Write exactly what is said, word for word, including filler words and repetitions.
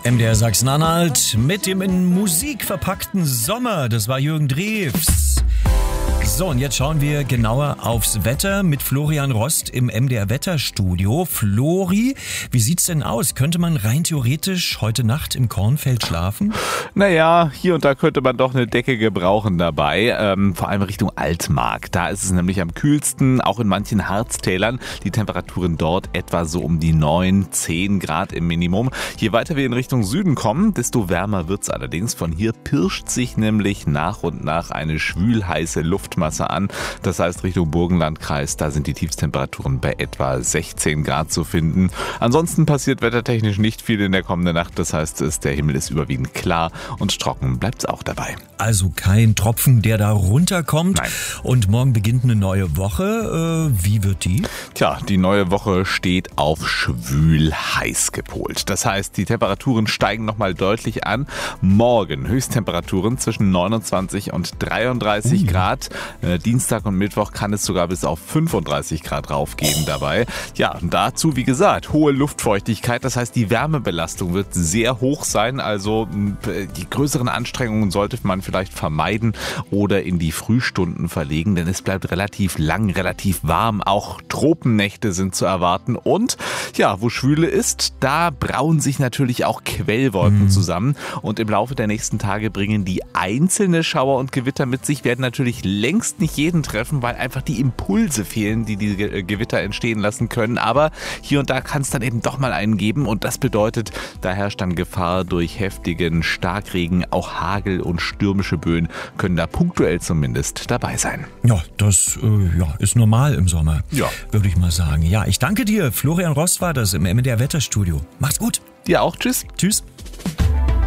M D R Sachsen-Anhalt mit dem in Musik verpackten Sommer. Das war Jürgen Drews. So, und jetzt schauen wir genauer aufs Wetter mit Florian Rost im M D R Wetterstudio. Flori, wie sieht's denn aus? Könnte man rein theoretisch heute Nacht im Kornfeld schlafen? Naja, hier und da könnte man doch eine Decke gebrauchen dabei, ähm, vor allem Richtung Altmark. Da ist es nämlich am kühlsten, auch in manchen Harztälern. Die Temperaturen dort etwa so um die neun, zehn Grad im Minimum. Je weiter wir in Richtung Süden kommen, desto wärmer wird's allerdings. Von hier pirscht sich nämlich nach und nach eine schwülheiße Luftmasse an. Das heißt Richtung Burgenlandkreis, da sind die Tiefstemperaturen bei etwa sechzehn Grad zu finden. Ansonsten passiert wettertechnisch nicht viel in der kommenden Nacht. Das heißt, es, der Himmel ist überwiegend klar und trocken bleibt es auch dabei. Also kein Tropfen, der da runterkommt. Nein. Und morgen beginnt eine neue Woche. Äh, wie wird die? Tja, die neue Woche steht auf schwül heiß gepolt. Das heißt, die Temperaturen steigen nochmal deutlich an. Morgen Höchsttemperaturen zwischen neunundzwanzig und dreiunddreißig Ui. Grad. Äh, Dienstag und Mittwoch kann es sogar bis auf fünfunddreißig Grad raufgehen dabei. Ja, und dazu, wie gesagt, hohe Luftfeuchtigkeit. Das heißt, die Wärmebelastung wird sehr hoch sein. Also die größeren Anstrengungen sollte man vielleicht vermeiden oder in die Frühstunden verlegen, denn es bleibt relativ lang, relativ warm. Auch Tropennächte sind zu erwarten. Und ja, wo Schwüle ist, da brauen sich natürlich auch Quellwolken mhm. zusammen. Und im Laufe der nächsten Tage bringen die einzelne Schauer und Gewitter mit sich, werden natürlich längst nicht jeden treffen, weil einfach die Impulse fehlen, die die Gewitter entstehen lassen können. Aber hier und da kann es dann eben doch mal einen geben und das bedeutet, da herrscht dann Gefahr durch heftigen Starkregen, auch Hagel und stürmische Böen können da punktuell zumindest dabei sein. Ja, das äh, ja, ist normal im Sommer, ja. würde ich mal sagen. Ja, ich danke dir. Florian Rost war das im M D R Wetterstudio. Macht's gut. Dir auch. Tschüss. Tschüss.